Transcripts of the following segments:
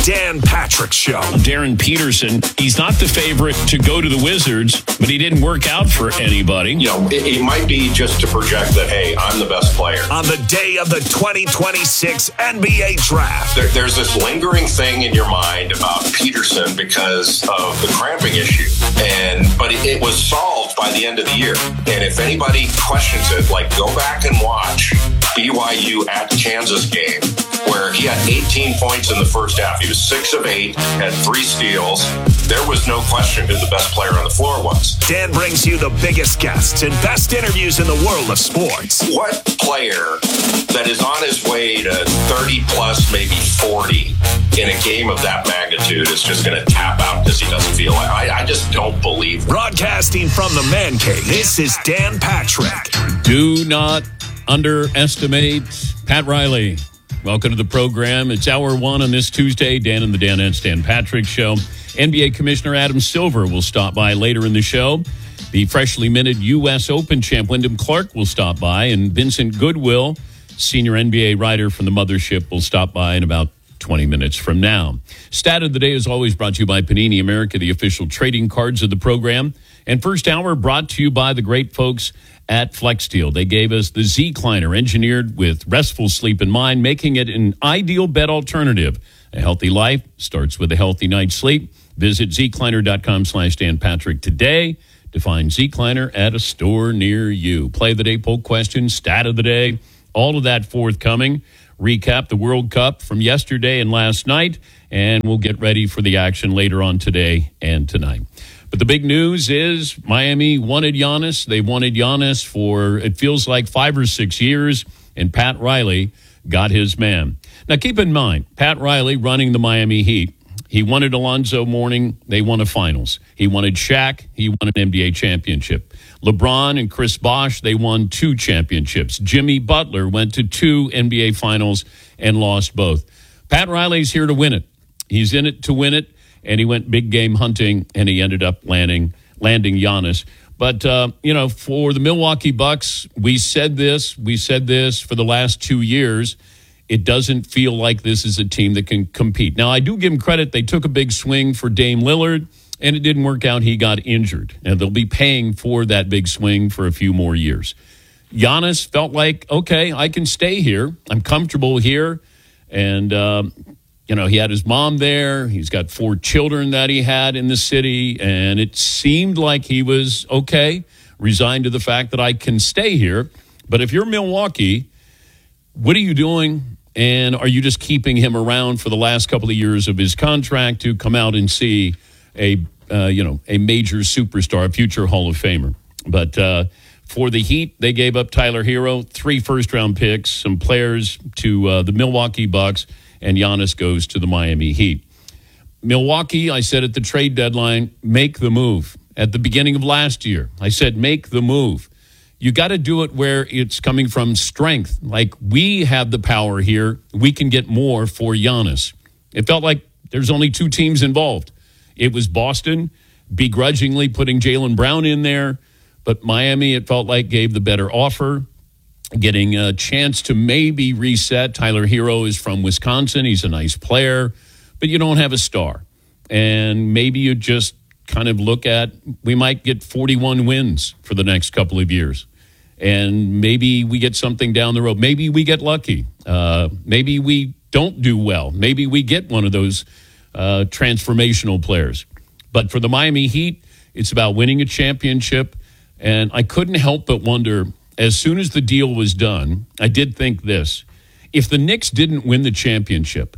Dan Patrick Show. Darren Peterson, he's not the favorite to go to the Wizards, but he didn't work out for anybody. You know, it might be just to project that, hey, I'm the best player. On the day of the 2026 NBA Draft. There's this lingering thing in your mind about Peterson because of the cramping issue. But it was solved by the end of the year. And if anybody questions it, like, go back and watch BYU at Kansas game, where he had 18 points in the first half. He was 6 of 8, had 3 steals. There was no question who the best player on the floor was. Dan brings you the biggest guests and best interviews in the world of sports. What player that is on his way to 30 plus, maybe 40 in a game of that magnitude is just going to tap out because he doesn't feel like I just don't believe it. Broadcasting from the Man Cave, this is Dan Patrick. Do not underestimate Pat Riley. Welcome to the program. It's hour 1 on this Tuesday. Dan and the Danettes, Dan Patrick Show. NBA Commissioner Adam Silver will stop by later in the show. The freshly minted U.S. Open champ Wyndham Clark will stop by. And Vincent Goodwill, senior NBA writer from the Mothership, will stop by in about 20 minutes from now. Stat of the day is always brought to you by Panini America, the official trading cards of the program. And first hour brought to you by the great folks at FlexSteel. They gave us the Zecliner, engineered with restful sleep in mind, making it an ideal bed alternative. A healthy life starts with a healthy night's sleep. Visit Zecliner.com/Dan Patrick today to find Zecliner at a store near you. Play of the day, poll question, stat of the day, all of that forthcoming. Recap the World Cup from yesterday and last night, and we'll get ready for the action later on today and tonight. But the big news is Miami wanted Giannis. They wanted Giannis for, it feels like, 5 or 6 years, and Pat Riley got his man. Now, keep in mind, Pat Riley running the Miami Heat. He wanted Alonzo Mourning. They won a finals. He wanted Shaq. He won an NBA championship. LeBron and Chris Bosh, they won 2 championships. Jimmy Butler went to 2 NBA finals and lost both. Pat Riley's here to win it. He's in it to win it. And he went big game hunting, and he ended up landing Giannis. But, for the Milwaukee Bucks, we said this for the last 2 years. It doesn't feel like this is a team that can compete. Now, I do give them credit. They took a big swing for Dame Lillard, and it didn't work out. He got injured, and they'll be paying for that big swing for a few more years. Giannis felt like, okay, I can stay here. I'm comfortable here. And, he had his mom there. He's got 4 children that he had in the city, and it seemed like he was okay, resigned to the fact that I can stay here. But if you're Milwaukee, what are you doing? And are you just keeping him around for the last couple of years of his contract to come out and see a major superstar, a future Hall of Famer? But for the Heat, they gave up Tyler Hero, 3 first-round picks, some players to the Milwaukee Bucks, and Giannis goes to the Miami Heat. Milwaukee, I said at the trade deadline, make the move. At the beginning of last year, I said, make the move. You got to do it where it's coming from strength. Like, we have the power here. We can get more for Giannis. It felt like there's only 2 teams involved. It was Boston begrudgingly putting Jaylen Brown in there, but Miami, it felt like, gave the better offer, getting a chance to maybe reset. Tyler Hero is from Wisconsin. He's a nice player, but you don't have a star. And maybe you just kind of look at, we might get 41 wins for the next couple of years. And maybe we get something down the road. Maybe we get lucky. Maybe we don't do well. Maybe we get one of those transformational players. But for the Miami Heat, it's about winning a championship. And I couldn't help but wonder, as soon as the deal was done, I did think this. If the Knicks didn't win the championship,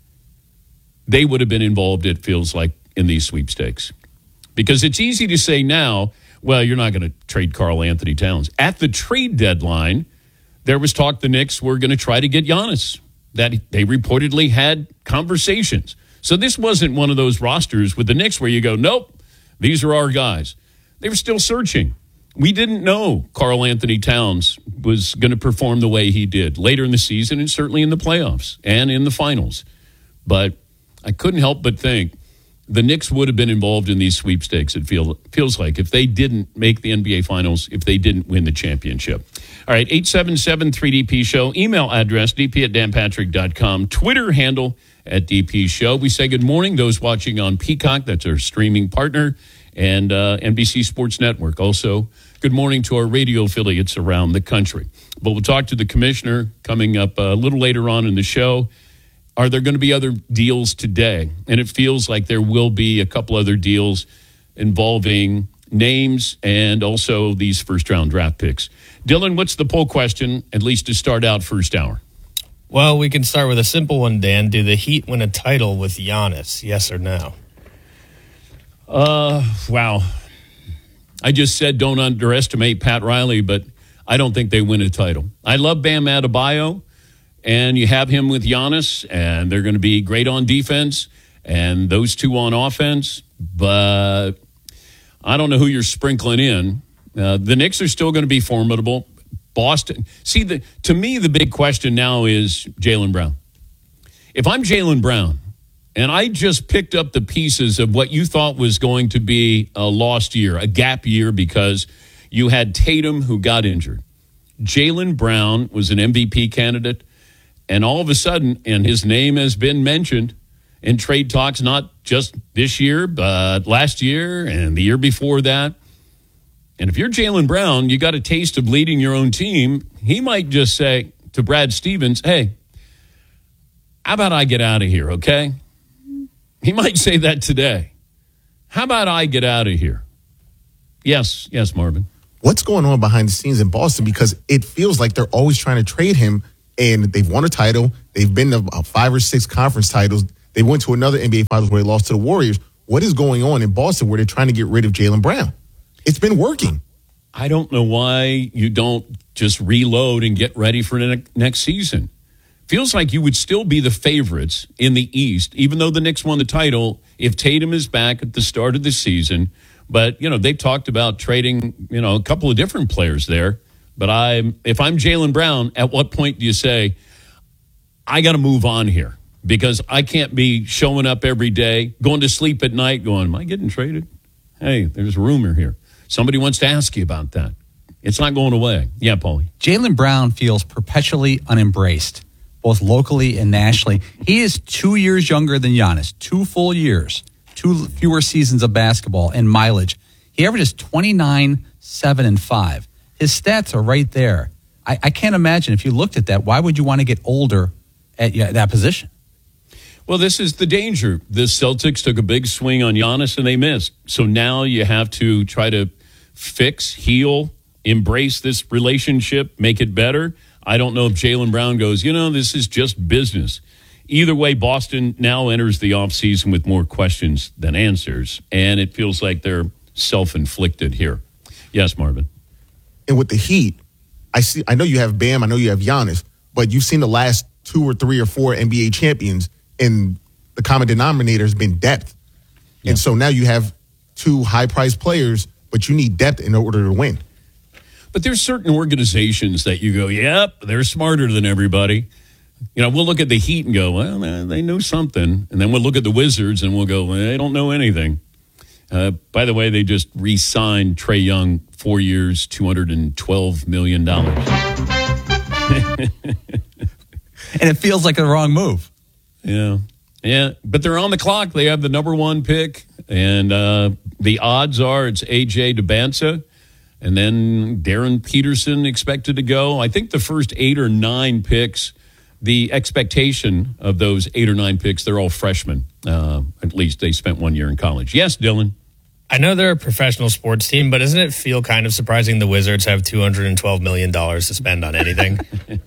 they would have been involved, it feels like, in these sweepstakes. Because it's easy to say now, well, you're not going to trade Karl Anthony Towns. At the trade deadline, there was talk the Knicks were going to try to get Giannis, that they reportedly had conversations. So this wasn't one of those rosters with the Knicks where you go, nope, these are our guys. They were still searching. We didn't know Karl Anthony Towns was going to perform the way he did later in the season and certainly in the playoffs and in the finals. But I couldn't help but think, the Knicks would have been involved in these sweepstakes, it feels like, if they didn't make the NBA Finals, if they didn't win the championship. All right, 877-3DP Show. Email address, dp@danpatrick.com. Twitter handle @DP Show. We say good morning those watching on Peacock. That's our streaming partner. And NBC Sports Network. Also, good morning to our radio affiliates around the country. But we'll talk to the commissioner coming up a little later on in the show. Are there going to be other deals today? And it feels like there will be a couple other deals involving names and also these first-round draft picks. Dylan, what's the poll question, at least to start out first hour? Well, we can start with a simple one, Dan. Do the Heat win a title with Giannis, yes or no? Wow. I just said don't underestimate Pat Riley, but I don't think they win a title. I love Bam Adebayo, and you have him with Giannis, and they're going to be great on defense, and those two on offense, but I don't know who you're sprinkling in. The Knicks are still going to be formidable. Boston. See, to me, the big question now is Jaylen Brown. If I'm Jaylen Brown, and I just picked up the pieces of what you thought was going to be a lost year, a gap year, because you had Tatum who got injured. Jaylen Brown was an MVP candidate, and all of a sudden, and his name has been mentioned in trade talks, not just this year, but last year and the year before that. And if you're Jaylen Brown, you got a taste of leading your own team. He might just say to Brad Stevens, hey, how about I get out of here, okay? He might say that today. How about I get out of here? Yes, Marvin. What's going on behind the scenes in Boston? Because it feels like they're always trying to trade him, and they've won a title. They've been to about 5 or 6 conference titles. They went to another NBA Finals where they lost to the Warriors. What is going on in Boston where they're trying to get rid of Jaylen Brown? It's been working. I don't know why you don't just reload and get ready for the next season. Feels like you would still be the favorites in the East, even though the Knicks won the title, if Tatum is back at the start of the season. But, they've talked about trading, a couple of different players there. But if I'm Jaylen Brown, at what point do you say, I got to move on here? Because I can't be showing up every day, going to sleep at night going, am I getting traded? Hey, there's a rumor here. Somebody wants to ask you about that. It's not going away. Yeah, Paulie. Jaylen Brown feels perpetually unembraced, both locally and nationally. He is 2 years younger than Giannis, 2 full years, 2 fewer seasons of basketball and mileage. He averages 29, 7, and 5. His stats are right there. I can't imagine if you looked at that, why would you want to get older at that position? Well, this is the danger. The Celtics took a big swing on Giannis and they missed. So now you have to try to fix, heal, embrace this relationship, make it better. I don't know if Jaylen Brown goes, this is just business. Either way, Boston now enters the offseason with more questions than answers, and it feels like they're self-inflicted here. Yes, Marvin. And with the Heat, I know you have Bam, I know you have Giannis, but you've seen the last 2 or 3 or 4 NBA champions, and the common denominator has been depth. Yeah. And so now you have 2 high-priced players, but you need depth in order to win. But there's certain organizations that you go, yep, they're smarter than everybody. We'll look at the Heat and go, well, they know something. And then we'll look at the Wizards and we'll go, well, they don't know anything. By the way, they just re-signed Trae Young, 4 years, $212 million. And it feels like a wrong move. Yeah. But they're on the clock. They have the number 1 pick. And the odds are it's A.J. Dubasa. And then Darren Peterson expected to go. I think the first 8 or 9 picks, the expectation of those 8 or 9 picks, they're all freshmen. At least they spent 1 year in college. Yes, Dylan. I know they're a professional sports team, but doesn't it feel kind of surprising the Wizards have $212 million to spend on anything?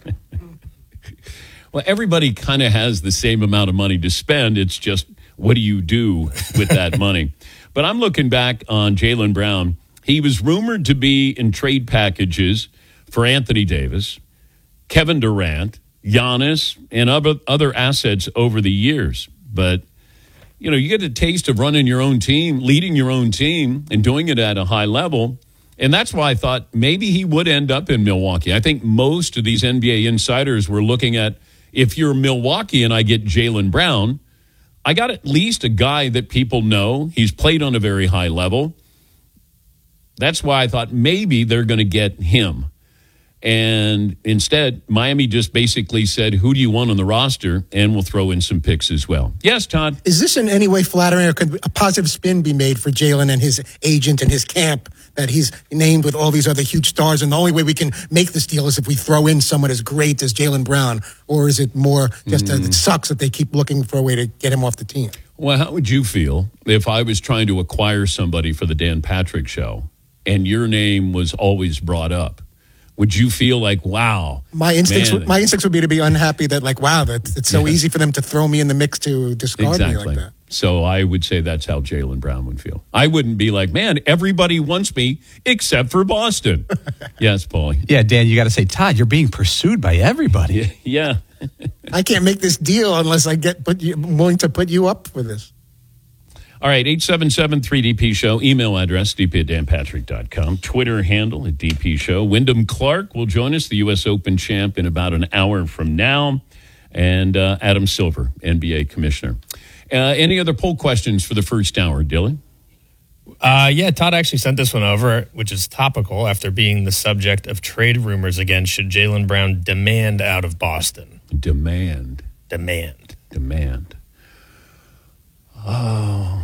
Well, everybody kind of has the same amount of money to spend. It's just, what do you do with that money? But I'm looking back on Jaylen Brown. He was rumored to be in trade packages for Anthony Davis, Kevin Durant, Giannis, and other assets over the years. But, you get a taste of running your own team, leading your own team, and doing it at a high level. And that's why I thought maybe he would end up in Milwaukee. I think most of these NBA insiders were looking at, if you're Milwaukee and I get Jaylen Brown, I got at least a guy that people know. He's played on a very high level. That's why I thought maybe they're going to get him. And instead, Miami just basically said, who do you want on the roster? And we'll throw in some picks as well. Yes, Todd? Is this in any way flattering, or could a positive spin be made for Jalen and his agent and his camp that he's named with all these other huge stars, and the only way we can make this deal is if we throw in someone as great as Jaylen Brown? Or is it more just that it sucks that they keep looking for a way to get him off the team? Well, how would you feel if I was trying to acquire somebody for the Dan Patrick Show and your name was always brought up? Would you feel like, wow? My instincts would be to be unhappy that, like, wow, that it's so easy for them to throw me in the mix to discard me like that. So I would say that's how Jaylen Brown would feel. I wouldn't be like, man, everybody wants me except for Boston. Yes, Paulie. Yeah, Dan, you got to say, Todd, you're being pursued by everybody. Yeah. I can't make this deal unless I'm willing to put you up for this. All right, 877-3DP Show. Email address, dp@danpatrick.com. Twitter handle at DP Show. Wyndham Clark will join us, the U.S. Open champ, in about an hour from now. And Adam Silver, NBA commissioner. Any other poll questions for the first hour, Dylan? Yeah, Todd actually sent this one over, which is topical after being the subject of trade rumors again. Should Jaylen Brown demand out of Boston? Demand. Oh.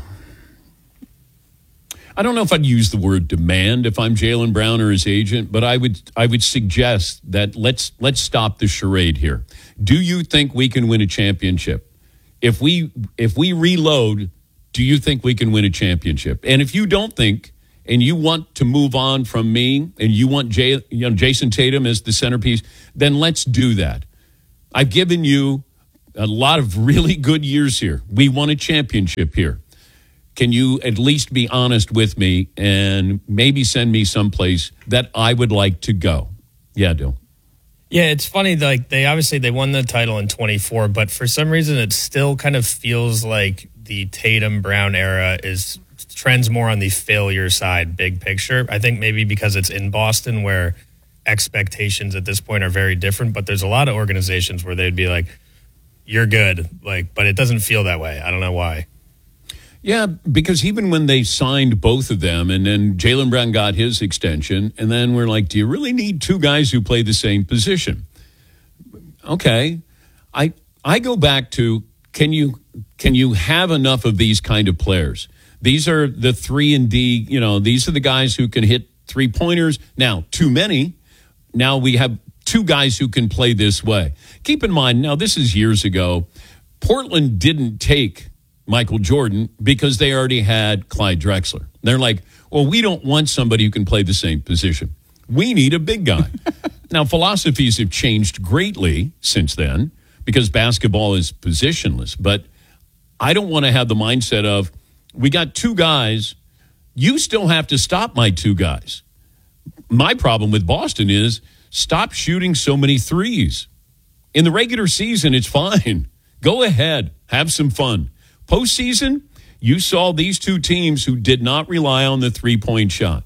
I don't know if I'd use the word demand if I'm Jaylen Brown or his agent, but I would suggest that let's stop the charade here. Do you think we can win a championship? If we reload, do you think we can win a championship? And if you don't think, and you want to move on from me, and you want Jason Tatum as the centerpiece, then let's do that. I've given you a lot of really good years here. We won a championship here. Can you at least be honest with me and maybe send me someplace that I would like to go? Yeah, Dill. Yeah, it's funny. Like they won the title in 24, but for some reason it still kind of feels like the Tatum Brown era trends more on the failure side, big picture. I think maybe because it's in Boston where expectations at this point are very different, but there's a lot of organizations where they'd be like, you're good, but it doesn't feel that way. I don't know why. Yeah, because even when they signed both of them and then Jaylen Brown got his extension, and then we're like, do you really need two guys who play the same position? Okay. I go back to, can you have enough of these kind of players? These are the 3 and D, these are the guys who can hit 3-pointers. Now, too many. Now we have two guys who can play this way. Keep in mind, now this is years ago, Portland didn't take Michael Jordan because they already had Clyde Drexler. They're like, well, we don't want somebody who can play the same position. We need a big guy. Now, philosophies have changed greatly since then because basketball is positionless. But I don't want to have the mindset of, we got two guys, you still have to stop my two guys. My problem with Boston is, stop shooting so many threes. In the regular season, it's fine. Go ahead. Have some fun. Postseason, you saw these two teams who did not rely on the three-point shot.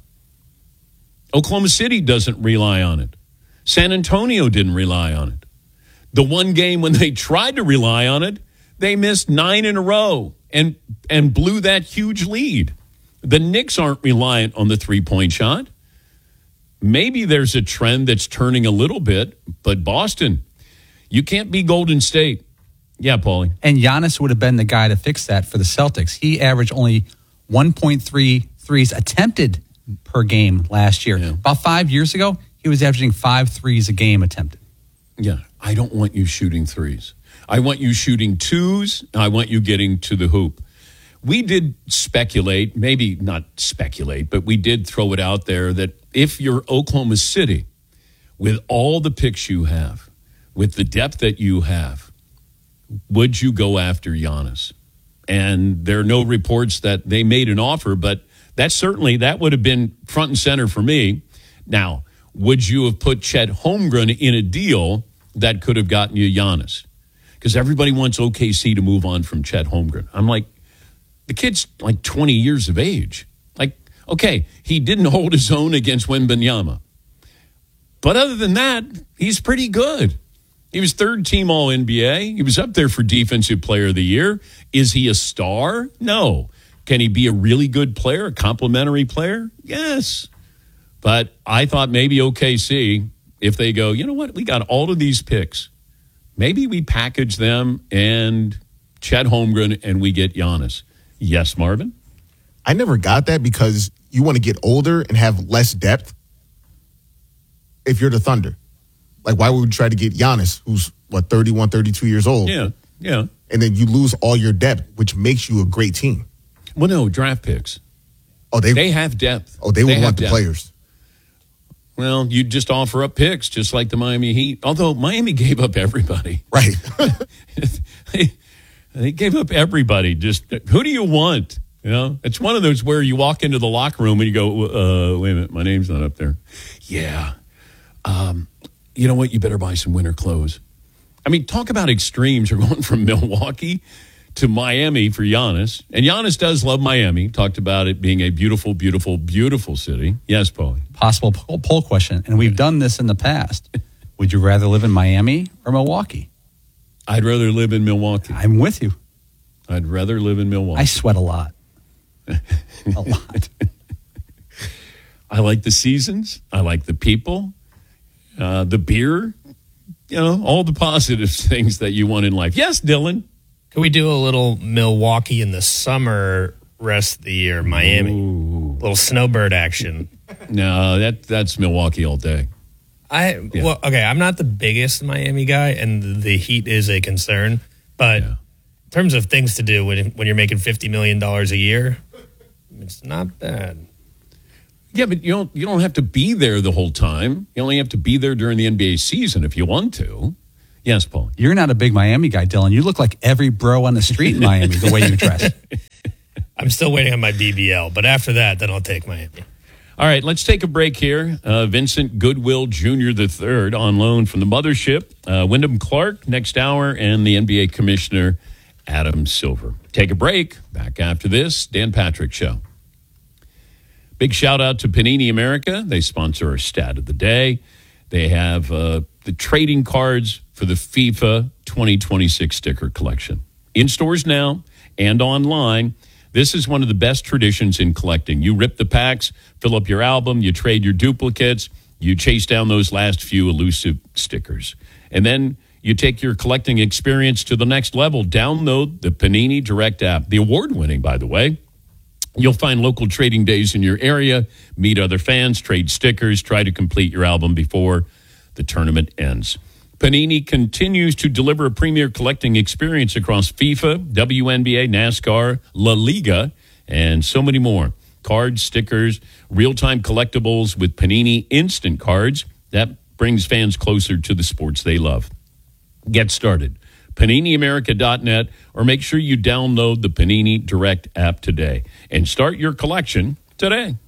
Oklahoma City doesn't rely on it. San Antonio didn't rely on it. The one game when they tried to rely on it, they missed 9 in a row and blew that huge lead. The Knicks aren't reliant on the three-point shot. Maybe there's a trend that's turning a little bit, but Boston, you can't be Golden State. Yeah, Paulie. And Giannis would have been the guy to fix that for the Celtics. He averaged only 1.3 threes attempted per game last year. Yeah. About 5 years ago, he was averaging 5 threes a game attempted. Yeah, I don't want you shooting threes. I want you shooting twos. I want you getting to the hoop. We did speculate, maybe not speculate, but we did throw it out there that if you're Oklahoma City, with all the picks you have, with the depth that you have, would you go after Giannis? And there are no reports that they made an offer, but that would have been front and center for me. Now, would you have put Chet Holmgren in a deal that could have gotten you Giannis? Because everybody wants OKC to move on from Chet Holmgren. I'm like, the kid's like 20 years of age. Like, okay, he didn't hold his own against Wembanyama. But other than that, he's pretty good. He was third team All NBA. He was up there for Defensive Player of the Year. Is he a star? No. Can he be a really good player, a complimentary player? Yes. But I thought maybe OKC, if they go, you know what, we got all of these picks. Maybe we package them and Chet Holmgren and we get Giannis. Yes, Marvin? I never got that because you want to get older and have less depth if you're the Thunder. Like, why would we try to get Giannis, who's, 31, 32 years old? Yeah. And then you lose all your depth, which makes you a great team. Well, no, draft picks. Oh, they have depth. Oh, they would want the players. Well, you just offer up picks, just like the Miami Heat. Although Miami gave up everybody. Right. They gave up everybody. Just, who do you want? You know, it's one of those where you walk into the locker room and you go, wait a minute, my name's not up there. Yeah. You know what? You better buy some winter clothes. I mean, talk about extremes. You're going from Milwaukee to Miami for Giannis. And Giannis does love Miami. Talked about it being a beautiful, beautiful, beautiful city. Yes, Paulie. Possible poll question, and we've done this in the past. Would you rather live in Miami or Milwaukee? I'd rather live in Milwaukee. I'm with you. I'd rather live in Milwaukee. I sweat a lot. A lot. I like the seasons. I like the people. The beer, all the positive things that you want in life. Yes, Dylan. Could we do a little Milwaukee in the summer, rest of the year, Miami? Ooh. Little snowbird action. No, that's Milwaukee all day. Well, okay, I'm not the biggest Miami guy, and the heat is a concern. But in terms of things to do when you're making $50 million a year, it's not bad. Yeah, but you don't have to be there the whole time. You only have to be there during the NBA season if you want to. Yes, Paul. You're not a big Miami guy, Dylan. You look like every bro on the street in Miami, the way you dress. I'm still waiting on my BBL, but after that, then I'll take Miami. All right, let's take a break here. Vincent Goodwill Jr. III on loan from the mothership. Wyndham Clark next hour, and the NBA Commissioner Adam Silver. Take a break. Back after this, Dan Patrick Show. Big shout out to Panini America. They sponsor our stat of the day. They have the trading cards for the FIFA 2026 sticker collection. In stores now and online. This is one of the best traditions in collecting. You rip the packs, fill up your album, you trade your duplicates, you chase down those last few elusive stickers. And then you take your collecting experience to the next level. Download the Panini Direct app, the award-winning, by the way. You'll find local trading days in your area, meet other fans, trade stickers, try to complete your album before the tournament ends. Panini continues to deliver a premier collecting experience across FIFA, WNBA, NASCAR, La Liga, and so many more. Cards, stickers, real-time collectibles with Panini Instant Cards. That brings fans closer to the sports they love. Get started. PaniniAmerica.net, or make sure you download the Panini Direct app today and start your collection today.